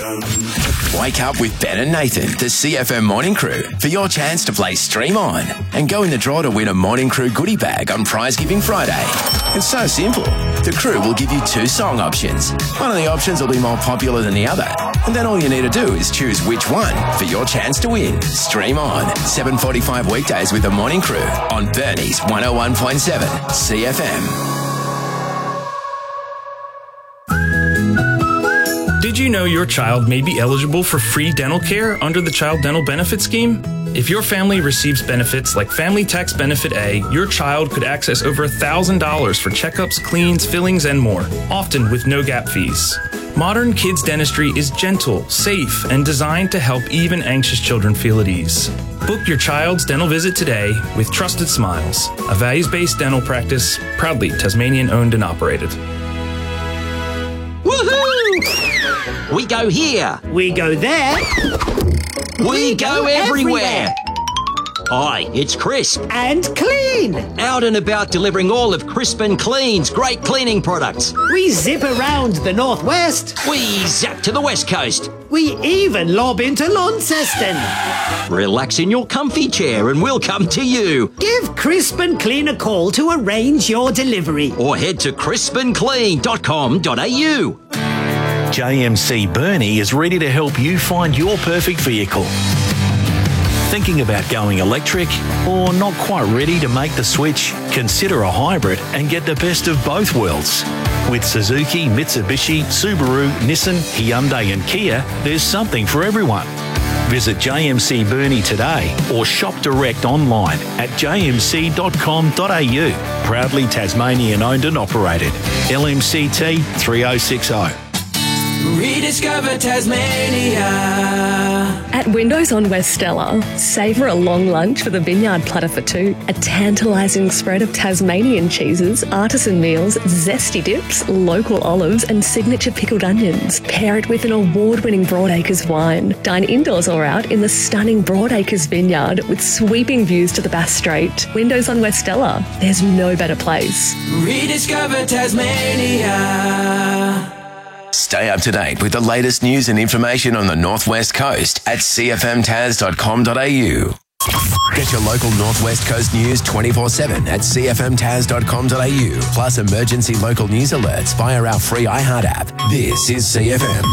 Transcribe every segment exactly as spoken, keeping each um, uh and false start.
Wake up with Ben and Nathan, the C F M Morning Crew, for your chance to play Stream On and go in the draw to win a Morning Crew goodie bag on Prize Giving Friday. It's so simple. The crew will give you two song options. One of the options will be more popular than the other. And then all you need to do is choose which one for your chance to win. Stream On, seven forty-five weekdays with the Morning Crew on Bernie's one oh one point seven C F M. Did you know your child may be eligible for free dental care under the Child Dental Benefit Scheme? If your family receives benefits like Family Tax Benefit A, your child could access over one thousand dollars for checkups, cleans, fillings, and more, often with no gap fees. Modern kids dentistry is gentle, safe, and designed to help even anxious children feel at ease. Book your child's dental visit today with Trusted Smiles, a values-based dental practice proudly Tasmanian-owned and operated. Woohoo! We go here. We go there. We, we go, go everywhere. everywhere. Hi, it's Crisp. And Clean. Out and about delivering all of Crisp and Clean's great cleaning products. We zip around the northwest. We zap to the west coast. We even lob into Launceston. Relax in your comfy chair and we'll come to you. Give Crisp and Clean a call to arrange your delivery. Or head to crisp and clean dot com dot a u. J M C Burnie is ready to help you find your perfect vehicle. Thinking about going electric or not quite ready to make the switch? Consider a hybrid and get the best of both worlds. With Suzuki, Mitsubishi, Subaru, Nissan, Hyundai and Kia, there's something for everyone. Visit J M C Burnie today or shop direct online at j m c dot com dot a u. Proudly Tasmanian owned and operated. L M C T three oh six oh. Rediscover Tasmania. At Windows on West Stella, savour a long lunch with a vineyard platter for two, a tantalising spread of Tasmanian cheeses, artisan meals, zesty dips, local olives and signature pickled onions. Pair it with an award-winning Broadacres wine. Dine indoors or out in the stunning Broadacres vineyard with sweeping views to the Bass Strait. Windows on West Stella. There's no better place. Rediscover Tasmania. Stay up to date with the latest news and information on the Northwest Coast at c f m tas dot com dot a u. Get your local Northwest Coast news twenty-four seven at c f m tas dot com dot a u, plus emergency local news alerts via our free iHeart app. This is C F M.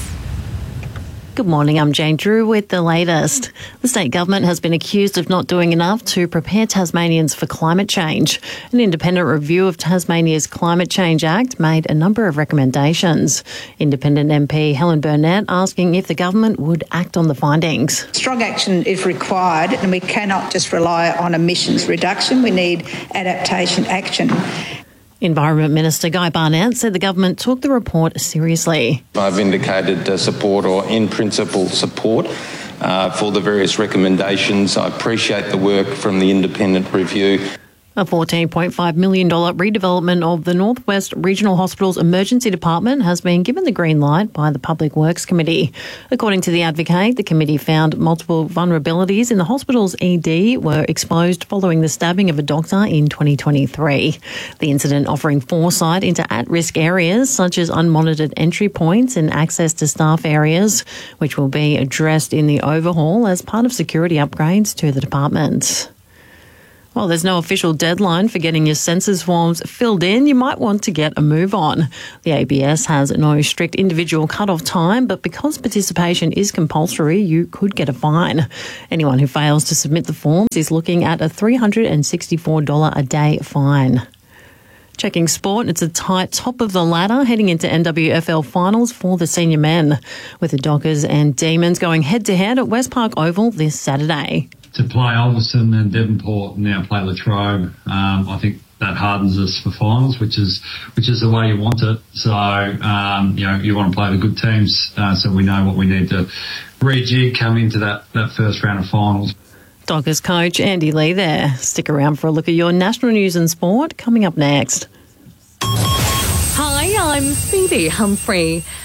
Good morning, I'm Jane Drew with the latest. The state government has been accused of not doing enough to prepare Tasmanians for climate change. An independent review of Tasmania's Climate Change Act made a number of recommendations. Independent M P Helen Burnett asking if the government would act on the findings. Strong action is required and we cannot just rely on emissions reduction. We need adaptation action. Environment Minister Guy Barnett said the government took the report seriously. I've indicated uh, support or in principle support uh, for the various recommendations. I appreciate the work from the independent review. A fourteen point five million dollars redevelopment of the Northwest Regional Hospital's emergency department has been given the green light by the Public Works Committee. According to the advocate, the committee found multiple vulnerabilities in the hospital's E D were exposed following the stabbing of a doctor in twenty twenty-three. The incident offering foresight into at-risk areas such as unmonitored entry points and access to staff areas, which will be addressed in the overhaul as part of security upgrades to the department. Well, there's no official deadline for getting your census forms filled in. You might want to get a move on. The A B S has no strict individual cut-off time, but because participation is compulsory, you could get a fine. Anyone who fails to submit the forms is looking at a three hundred sixty-four dollars a day fine. Checking sport, it's a tight top of the ladder heading into N W F L finals for the senior men, with the Dockers and Demons going head-to-head at West Park Oval this Saturday. To play Ulverstone and Devonport and now play Latrobe, um, I think that hardens us for finals, which is which is the way you want it. So, um, you know, you want to play the good teams uh, so we know what we need to rejig, come into that, that first round of finals. Dockers coach Andy Lee there. Stick around for a look at your national news and sport coming up next. Hi, I'm Phoebe Humphrey.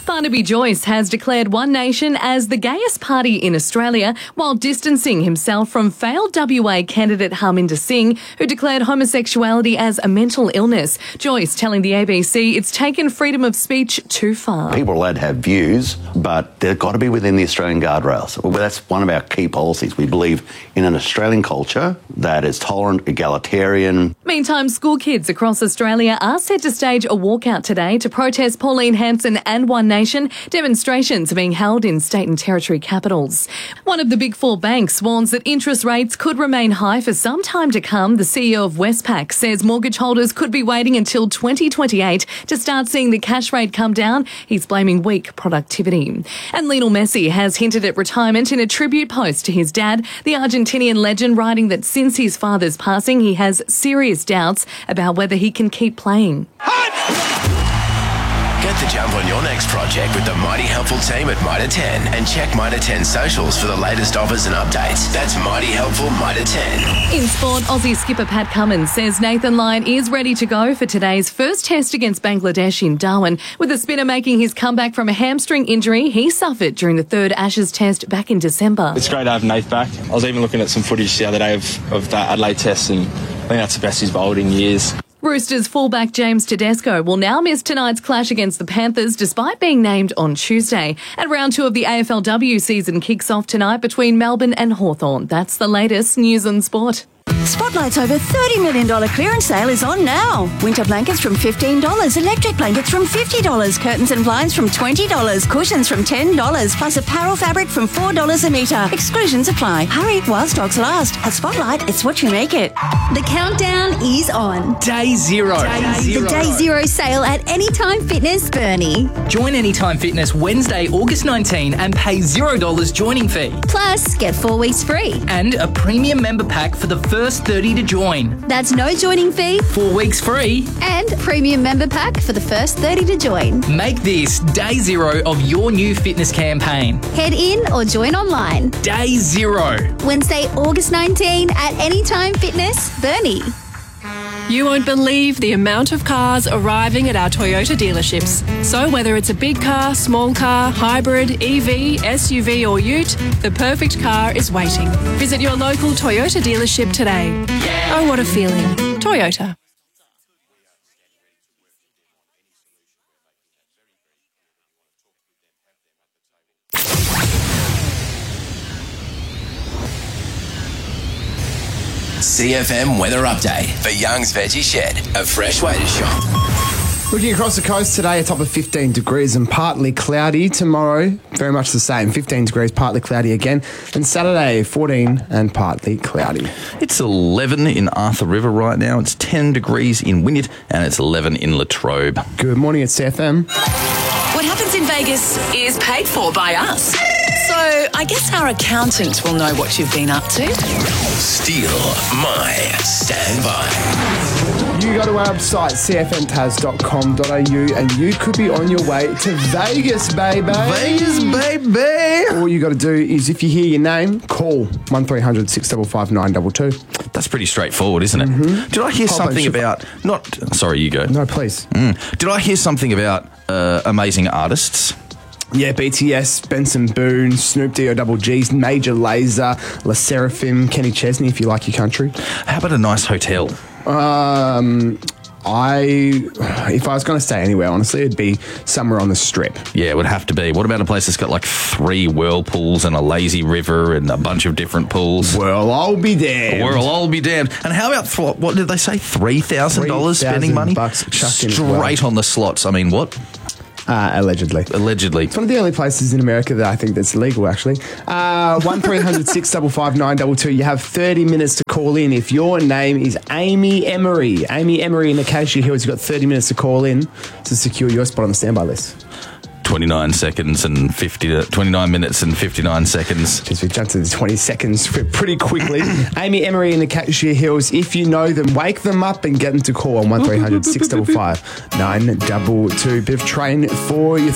Barnaby Joyce has declared One Nation as the gayest party in Australia while distancing himself from failed W A candidate Harminder Singh, who declared homosexuality as a mental illness. Joyce telling the A B C it's taken freedom of speech too far. People are allowed to have views, but they've got to be within the Australian guardrails. Well, that's one of our key policies. We believe in an Australian culture that is tolerant, egalitarian. Meantime, school kids across Australia are set to stage a walkout today to protest Pauline Hanson and One Nation. Demonstrations are being held in state and territory capitals. One of the big four banks warns that interest rates could remain high for some time to come. The C E O of Westpac says mortgage holders could be waiting until twenty twenty-eight to start seeing the cash rate come down. He's blaming weak productivity. And Lionel Messi has hinted at retirement in a tribute post to his dad. The Argentinian legend writing that since his father's passing, he has serious doubts about whether he can keep playing. Get the jump on your next project with the Mighty Helpful team at Mitre ten and check Mitre ten socials for the latest offers and updates. That's Mighty Helpful Mitre ten. In sport, Aussie skipper Pat Cummins says Nathan Lyon is ready to go for today's first test against Bangladesh in Darwin, with the spinner making his comeback from a hamstring injury he suffered during the third Ashes test back in December. It's great to have Nath back. I was even looking at some footage the other day of, of that Adelaide test, and I think that's the best he's bowled in years. Roosters fullback James Tedesco will now miss tonight's clash against the Panthers despite being named on Tuesday. And round two of the A F L W season kicks off tonight between Melbourne and Hawthorn. That's the latest news and sport. Spotlight's over thirty million dollars clearance sale is on now. Winter blankets from fifteen dollars, electric blankets from fifty dollars, curtains and blinds from twenty dollars, cushions from ten dollars, plus apparel fabric from four dollars a metre. Exclusions apply. Hurry while stocks last. At Spotlight, it's what you make it. The countdown is on. Day zero. Day zero. The Day Zero sale at Anytime Fitness Burnie. Join Anytime Fitness Wednesday, August nineteenth and pay zero dollars joining fee. Plus, get four weeks free. And a premium member pack for the first thirty to join. That's no joining fee, four weeks free, and premium member pack for the first thirty to join. Make this day zero of your new fitness campaign. Head in or join online. Day zero. Wednesday, August nineteenth at Anytime Fitness Burnie. You won't believe the amount of cars arriving at our Toyota dealerships. So whether it's a big car, small car, hybrid, E V, S U V or ute, the perfect car is waiting. Visit your local Toyota dealership today. Yeah. Oh, what a feeling. Toyota. C F M weather update for Young's Veggie Shed, a fresh way to shop. Looking across the coast today, a top of fifteen degrees and partly cloudy. Tomorrow, very much the same, fifteen degrees, partly cloudy again. And Saturday, fourteen and partly cloudy. It's eleven in Arthur River right now. It's ten degrees in Wynyard and it's eleven in Latrobe. Good morning, it's C F M. What happens in Vegas is paid for by us. So I guess our accountant will know what you've been up to. Steal my standby. You go to our website, c f n tas dot com dot a u, and you could be on your way to Vegas, baby. Vegas, baby. All you got to do is, if you hear your name, call one three hundred six five five nine two two. That's pretty straightforward, isn't it? Mm-hmm. Did I hear Pop something about... Not. Sorry, you go. No, please. Mm. Did I hear something about uh, amazing artists? Yeah, B T S, Benson Boone, Snoop D O Double G's, Major Lazer, La Seraphim, Kenny Chesney, if you like your country. How about a nice hotel? Um, I, if I was going to stay anywhere, honestly, it'd be somewhere on the Strip. Yeah, it would have to be. What about a place that's got like three whirlpools and a lazy river and a bunch of different pools? Well, I'll be damned. Well, I'll be damned. And how about, th- what did they say, three thousand dollars spending money? Bucks chucked in as Straight well. on the slots. I mean, what? Uh, allegedly. Allegedly. It's one of the only places in America that I think that's legal, actually. Uh, one three hundred six five five nine two two. You have thirty minutes to call in. If your name is Amy Emery, Amy Emery in Acacia Hills, you've got thirty minutes to call in to secure your spot on the standby list. twenty-nine seconds and fifty, twenty-nine minutes and fifty-nine seconds. Just we jumped to the twenty seconds pretty quickly. Amy Emery in the Acacia Hills. If you know them, wake them up and get them to call on one three hundred six five five nine two two. Bit of train for your